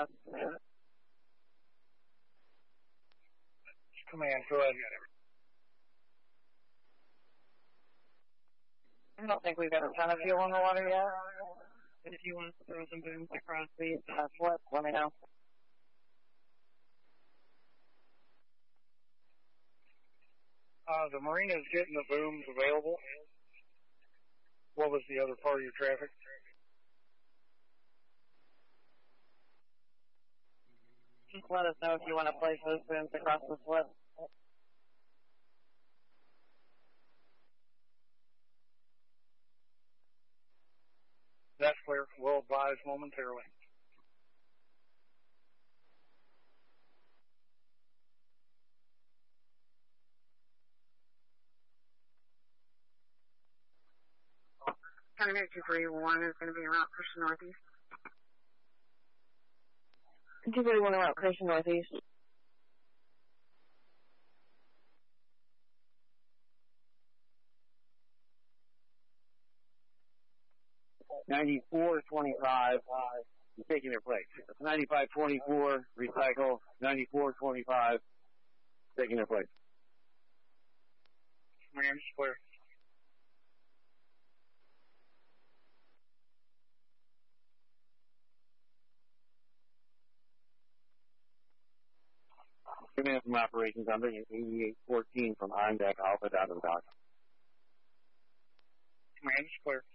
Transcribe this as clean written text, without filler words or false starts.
us. Command, go ahead. I don't think we've got a ton of fuel in the water yet. If you want to throw some booms across these slips, let me know. The marina's getting the booms available. What was the other part of your traffic? Just let us know if you want to place those booms across the slip. That's clear. We'll advise momentarily. County 231 is going to be around Christian Northeast. 231 around Christian Northeast. $94.25 is taking their place. It's $95.24 recycle. $94.25 taking their place. Command, clear. Command from operations, I'm bringing 8814 from on deck Alpha down to the dock. Command, clear.